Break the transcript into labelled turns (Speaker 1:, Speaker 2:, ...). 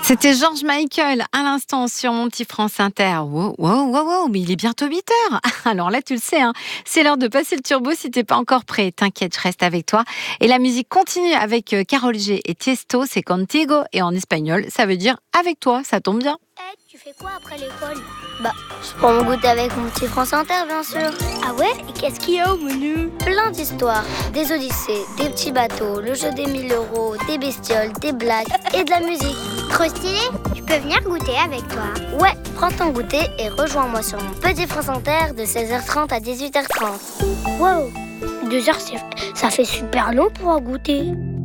Speaker 1: C'était George Michael à l'instant sur mon petit France Inter. Wow, wow, wow, wow, mais il est bientôt 8h. Alors là, tu le sais, hein, c'est l'heure de passer le turbo si t'es pas encore prêt. T'inquiète, je reste avec toi. Et la musique continue avec Karol G et Tiesto, c'est Contigo. Et en espagnol, ça veut dire avec toi, ça tombe bien.
Speaker 2: Tu fais quoi après l'école? Je prends mon goûter avec mon petit France Inter, bien sûr. Ah ouais? Et qu'est-ce qu'il y a au menu? Plein d'histoires, des odyssées, des petits bateaux, le jeu des 1000 euros, des bestioles, des blagues et de la musique.
Speaker 3: Trop stylé! Je peux venir goûter avec toi?
Speaker 2: Ouais, prends ton goûter et rejoins-moi sur mon petit France Inter de 16h30 à 18h30.
Speaker 3: Wow! 2 heures, ça fait super long pour un goûter.